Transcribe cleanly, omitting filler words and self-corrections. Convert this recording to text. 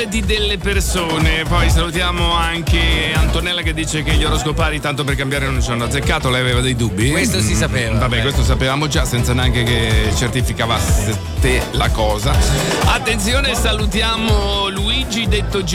delle persone. Poi salutiamo anche Antonella che dice che gli oroscopari tanto per cambiare non ci hanno azzeccato. Lei aveva dei dubbi? Questo si sapeva. Vabbè, questo sapevamo già senza neanche che certificaste la cosa. Attenzione, salutiamo Luigi detto